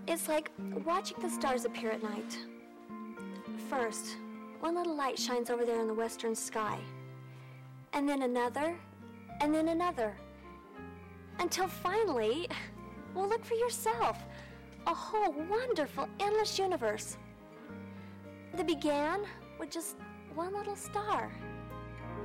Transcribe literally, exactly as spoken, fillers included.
It's like watching the stars appear at night. First, one little light shines over there in the western sky. And then another, and then another. Until finally, well, look for yourself. A whole wonderful, endless universe that began with just one little star.